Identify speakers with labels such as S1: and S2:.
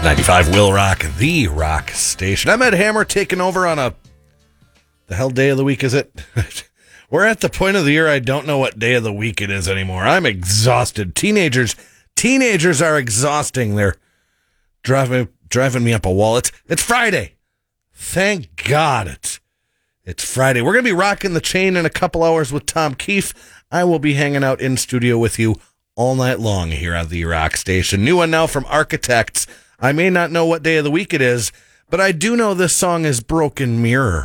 S1: 95 Will Rock, the rock station. I'm Ed Hammer taking over on the hell day of the week is it? We're at the point of the year I don't know what day of the week it is anymore. I'm exhausted. Teenagers are exhausting. They're driving me up a wall. It's Friday. Thank God it's Friday. We're going to be rocking the chain in a couple hours with Tom Keefe. I will be hanging out in studio with you all night long here at the rock station. New one now from Architects. I may not know what day of the week it is, but I do know this song is Broken Mirror.